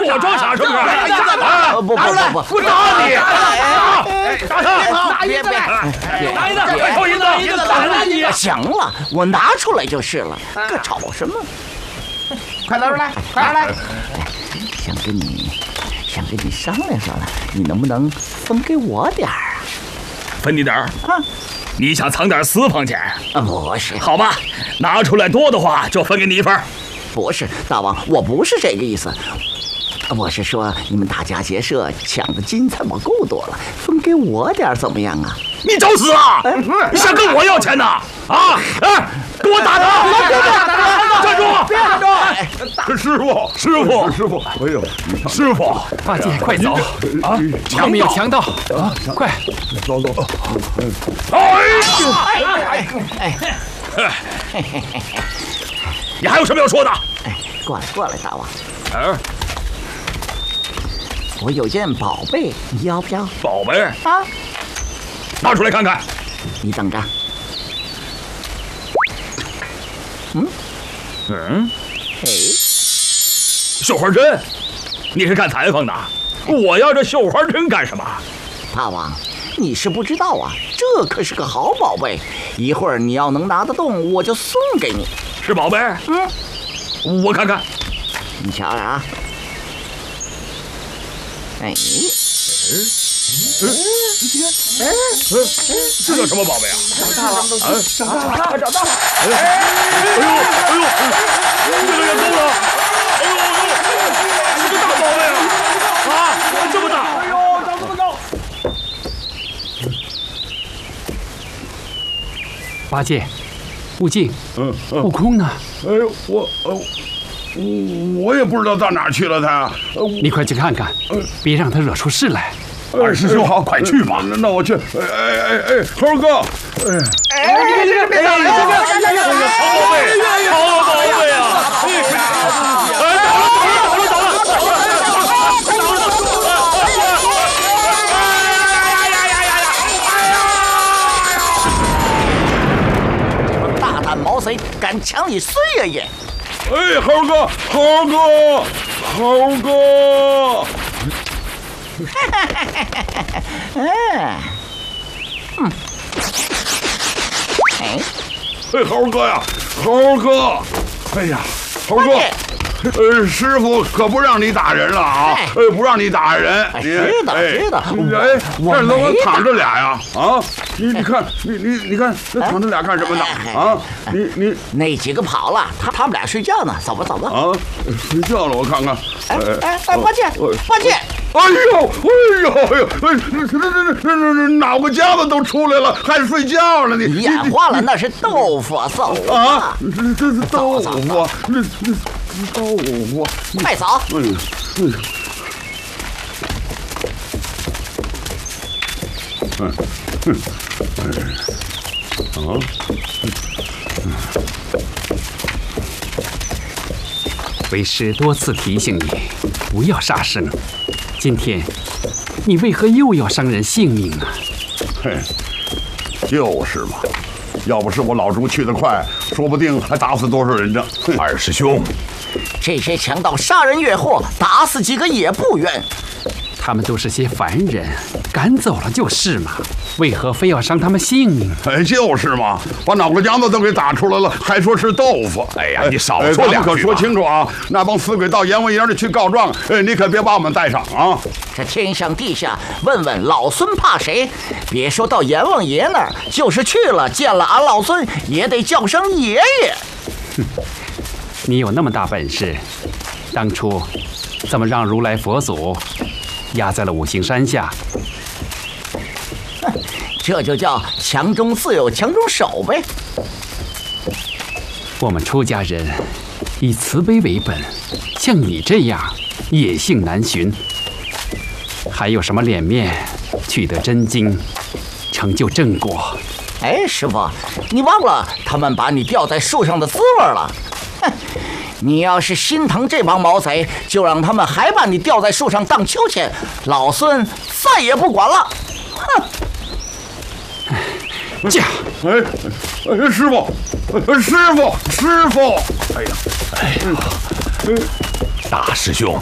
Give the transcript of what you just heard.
我装傻是不是？ 不， 我打你！打他！ 别， 拿银子，快收银子！银子打了你！ 行了，我拿出来就是了，可吵什么？ 快拿出来，快拿来！ 想跟你商量商量，你能不能分给我点儿啊？ 分你点儿啊？ 你想藏点私房钱？ 不是。 好吧，拿出来多的话就分给你一份。 不是，大王，我不是这个意思。我是说，你们大家结社抢的金财宝够多了，分给我点怎么样啊？ 你找死啊！你想跟我要钱呢？啊！哎，给我打他！站住！ 别站住！ 师傅！哎呦，师傅！ 八戒，快走！啊，后面有强盗！啊，快！ 走！你还有什么要说的？ 过来，大王。我有件宝贝，你要不要？ 宝贝啊， 拿出来看看。 你等着。 绣花针，你是干裁缝的？我要这绣花针干什么？ 大王，你是不知道啊，这可是个好宝贝，一会儿你要能拿得动，我就送给你。 是宝贝？我看看。 你瞧瞧啊。 这叫什么宝贝啊？ 找到了！ 这个也够了！是个大宝贝啊！这么大！ 找这么高！ 八戒，悟净，悟空呢？ 哎呦，我也不知道到哪儿去了他。 你快去看看，别让他惹出事来。 二师兄好，快去吧。那我去。猴哥， 别打了！ 好宝贝啊！ 大胆毛贼，敢抢你孙爷爷！ 哎，猴哥！猴哥呀，猴哥！哎呀，猴哥！师傅可不让你打人了啊！不让你打人。 知道。 这怎么躺着俩呀？啊！你看，你看，这躺着俩干什么呢？啊！你那几个跑了，他们俩睡觉呢。走吧。 啊！睡觉了，我看看。 八戒！ 哎呦！这脑个夹子都出来了，还睡觉了？你眼花了，那是豆腐臊啊！这是豆腐，这豆腐， 快走！ 为师多次提醒你，不要杀生。今天，你为何又要伤人性命呢？ 就是嘛，要不是我老猪去得快，说不定还打死多少人呢。 二师兄， 这些强盗杀人越货，打死几个也不冤。 他们都是些凡人，赶走了就是嘛，为何非要伤他们性命？ 就是嘛，把脑壳浆子都给打出来了，还说是豆腐。 哎呀，你少说两句吧。 可说清楚啊！那帮死鬼到阎王爷里去告状，你可别把我们带上啊！ 这天上地下，问问老孙怕谁？别说到阎王爷那儿，就是去了见了俺老孙，也得叫声爷爷。 你有那么大本事，当初怎么让如来佛祖压在了五行山下？ 这就叫强中自有强中手呗。 我们出家人以慈悲为本，像你这样野性难寻，还有什么脸面取得真经，成就正果？ 哎，师傅，你忘了他们把你吊在树上的滋味了？哼！你要是心疼这帮毛贼，就让他们还把你吊在树上荡秋千，老孙再也不管了。哼！ 驾！ 师傅！哎呀！ 大师兄，